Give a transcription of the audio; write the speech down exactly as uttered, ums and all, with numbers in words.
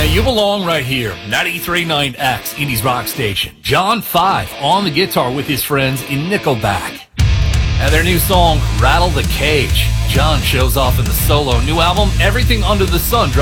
Yeah, you belong right here. ninety-three point nine X, Indies Rock Station. John five on the guitar with his friends in Nickelback. And their new song, Rattle the Cage. John shows off in the solo. New album, Everything Under the Sun, dropped